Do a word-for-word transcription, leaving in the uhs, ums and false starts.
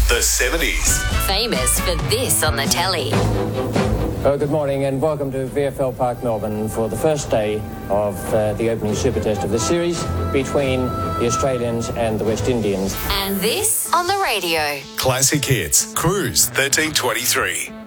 The seventies. Famous for this on the telly. Oh, good morning and welcome to V F L Park Melbourne for the first day of uh, the opening Super Test of the series between the Australians and the West Indians. And this on the radio. Classic Hits. Cruise thirteen twenty-three.